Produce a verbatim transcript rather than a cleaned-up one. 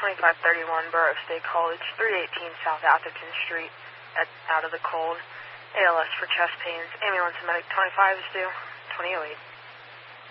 twenty-five thirty-one Borough State College, three eighteen South Atherton Street, at, out of the cold. A L S for chest pains. Ambulance medic twenty-five is due. twenty oh eight.